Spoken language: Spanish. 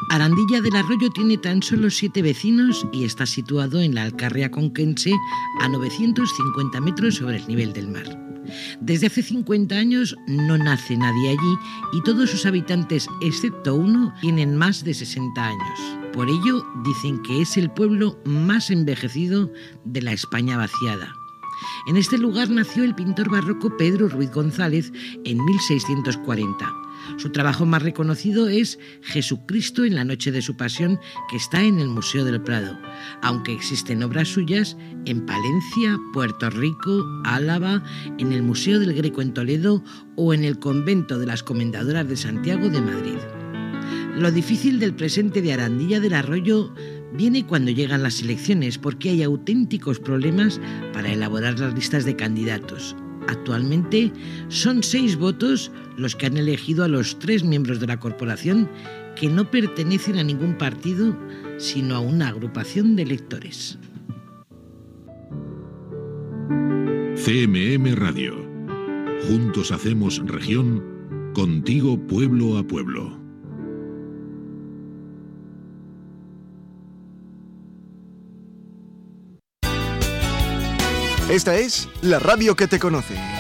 Arandilla del Arroyo tiene tan solo 7 vecinos y está situado en la Alcarria conquense a 950 metros sobre el nivel del mar. Desde hace 50 años no nace nadie allí y todos sus habitantes, excepto uno, tienen más de 60 años. Por ello, dicen que es el pueblo más envejecido de la España vaciada. En este lugar nació el pintor barroco Pedro Ruiz González en 1640. Su trabajo más reconocido es Jesucristo en la noche de su pasión, que está en el Museo del Prado, aunque existen obras suyas en Palencia, Puerto Rico, Álava, en el Museo del Greco en Toledo o en el Convento de las Comendadoras de Santiago de Madrid. Lo difícil del presente de Arandilla del Arroyo viene cuando llegan las elecciones, porque hay auténticos problemas para elaborar las listas de candidatos. Actualmente son 6 votos los que han elegido a los 3 miembros de la corporación, que no pertenecen a ningún partido, sino a una agrupación de electores. CMM Radio. Juntos hacemos región, contigo pueblo a pueblo. Esta es la radio que te conoce.